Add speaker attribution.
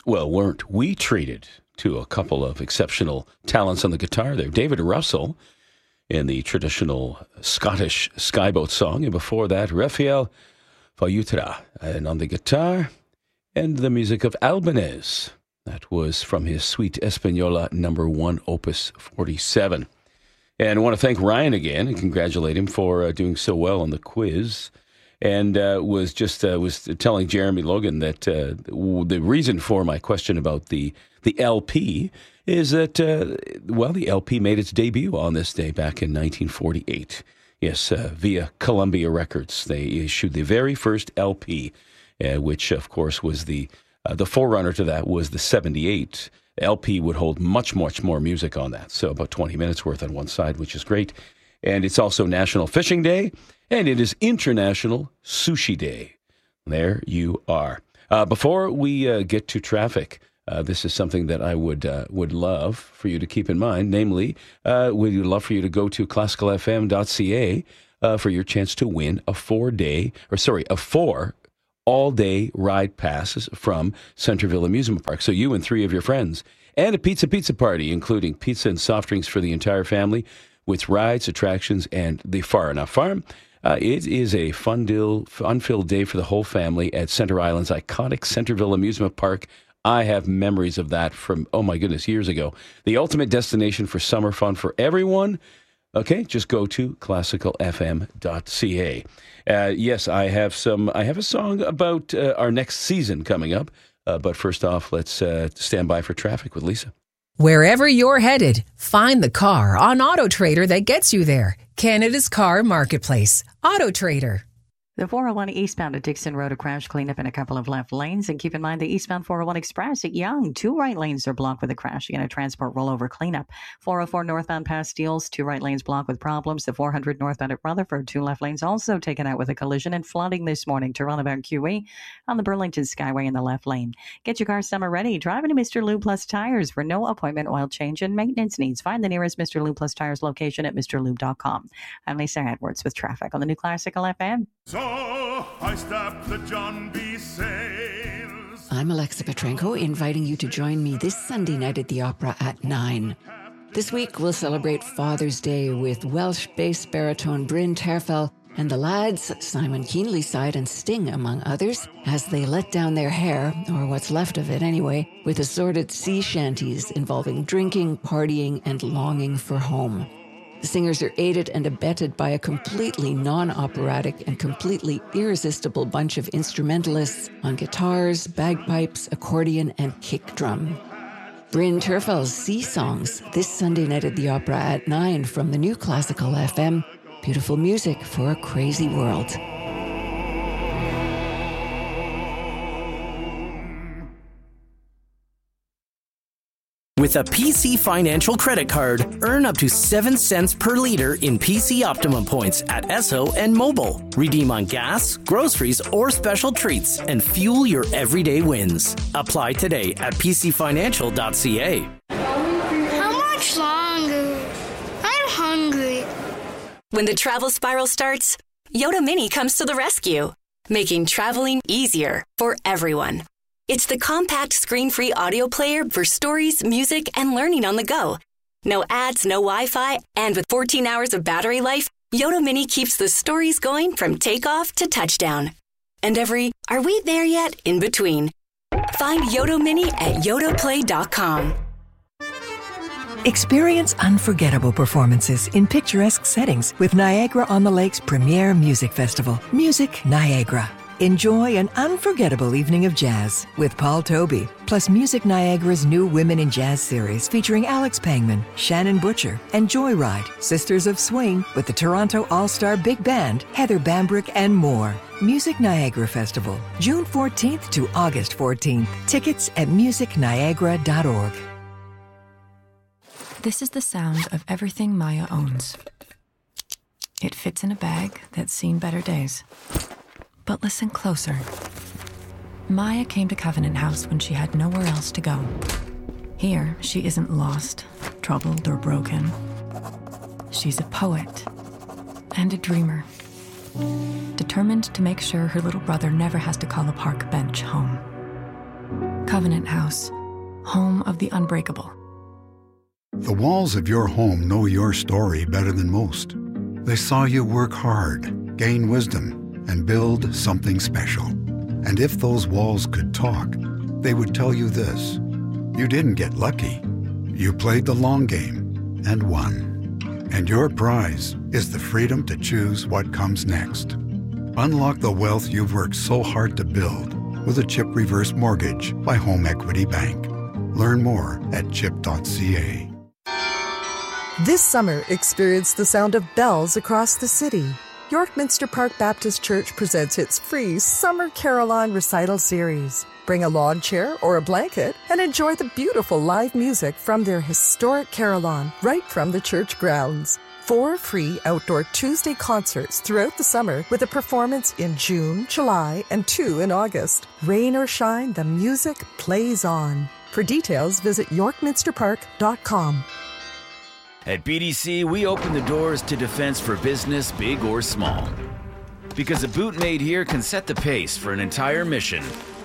Speaker 1: weren't we treated to a couple of exceptional talents on the guitar there. David Russell in the traditional Scottish skyboat song, and before that, Raphael Fayutra and on the guitar, and the music of Albanese. That was from his Suite Española No. 1, Opus 47. And I want to thank Ryan again and congratulate him for doing so well on the quiz. And was telling Jeremy Logan that the reason for my question about the LP is that, the LP made its debut on this day back in 1948. Yes, via Columbia Records. They issued the very first LP, which, of course, was the forerunner to that was the 78. The LP would hold much, much more music on that. So about 20 minutes worth on one side, which is great. And it's also National Fishing Day, and it is International Sushi Day. There you are. Before we get to traffic, this is something that I would love for you to keep in mind. Namely, we'd love for you to go to classicalfm.ca for your chance to win a 4 all-day ride passes from Centerville Amusement Park. So you and 3 of your friends. And a pizza party, including pizza and soft drinks for the entire family, with rides, attractions, and the Far Enough Farm. It is a fun-filled day for the whole family at Center Island's iconic Centerville Amusement Park. I have memories of that from, oh my goodness, years ago. The ultimate destination for summer fun for everyone. Okay, just go to classicalfm.ca. Yes, I have a song about our next season coming up. But first off, let's stand by for traffic with Lisa.
Speaker 2: Wherever you're headed, find the car on AutoTrader that gets you there. Canada's car marketplace. AutoTrader.
Speaker 3: The 401 eastbound at Dixon Road, a crash cleanup in a couple of left lanes. And keep in mind the eastbound 401 Express at Yonge, 2 right lanes are blocked with a crash and a transport rollover cleanup. 404 northbound past Steeles, 2 right lanes blocked with problems. The 400 northbound at Rutherford, 2 left lanes also taken out with a collision and flooding this morning to runabout QE on the Burlington Skyway in the left lane. Get your car summer ready. Drive into Mr. Lube Plus Tires for no appointment oil change and maintenance needs. Find the nearest Mr. Lube Plus Tires location at mrlube.com. I'm Lisa Edwards with traffic on the new Classical FM.
Speaker 4: I stepped the John B. Sales.
Speaker 5: I'm Alexa Petrenko, inviting you to join me this Sunday night at the Opera at 9. This week, we'll celebrate Father's Day with Welsh bass baritone Bryn Terfel and the lads, Simon Keenlyside and Sting, among others, as they let down their hair, or what's left of it anyway, with assorted sea shanties involving drinking, partying, and longing for home. The singers are aided and abetted by a completely non-operatic and completely irresistible bunch of instrumentalists on guitars, bagpipes, accordion, and kick drum. Bryn Terfel's Sea Songs, this Sunday night at the Opera at 9 from the new Classical FM. Beautiful music for a crazy world.
Speaker 6: With a PC Financial credit card, earn up to 7 cents per liter in PC Optimum points at Esso and Mobile. Redeem on gas, groceries, or special treats and fuel your everyday wins. Apply today at pcfinancial.ca.
Speaker 7: How much longer? I'm hungry.
Speaker 8: When the travel spiral starts, Yoda Mini comes to the rescue, making traveling easier for everyone. It's the compact screen-free audio player for stories, music, and learning on the go. No ads, no Wi-Fi, and with 14 hours of battery life, Yoda Mini keeps the stories going from takeoff to touchdown. And every "are we there yet?" in between. Find Yoda Mini at yodaplay.com.
Speaker 9: Experience unforgettable performances in picturesque settings with Niagara-on-the-Lake's premier music festival, Music Niagara. Enjoy an unforgettable evening of jazz with Paul Toby, plus Music Niagara's new Women in Jazz series featuring Alex Pangman, Shannon Butcher, and Joyride, Sisters of Swing with the Toronto All-Star Big Band, Heather Bambrick, and more. Music Niagara Festival, June 14th to August 14th. Tickets at musicniagara.org.
Speaker 10: This is the sound of everything Maya owns. It fits in a bag that's seen better days. But listen closer. Maya came to Covenant House when she had nowhere else to go. Here, she isn't lost, troubled, or broken. She's a poet and a dreamer, determined to make sure her little brother never has to call a park bench home. Covenant House, home of the unbreakable.
Speaker 11: The walls of your home know your story better than most. They saw you work hard, gain wisdom, and build something special. And if those walls could talk, they would tell you this: you didn't get lucky. You played the long game and won. And your prize is the freedom to choose what comes next. Unlock the wealth you've worked so hard to build with a CHIP reverse mortgage by Home Equity Bank. Learn more at chip.ca.
Speaker 12: This summer, experience the sound of bells across the city. York Minster Park Baptist Church presents its free Summer Carillon Recital Series. Bring a lawn chair or a blanket and enjoy the beautiful live music from their historic carillon right from the church grounds. 4 free outdoor Tuesday concerts throughout the summer with a performance in June, July, and 2 in August. Rain or shine, the music plays on. For details, visit yorkminsterpark.com.
Speaker 13: At BDC, we open the doors to defense for business, big or small. Because a boot made here can set the pace for an entire mission.